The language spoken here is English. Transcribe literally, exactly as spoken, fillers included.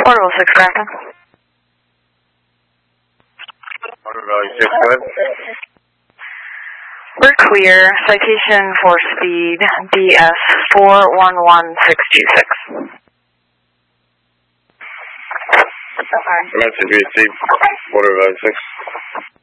Portable six, Grafton. Motor Valley six, go ahead. We're clear. Citation for speed D S four one one six two six. Message received, Motor Valley six.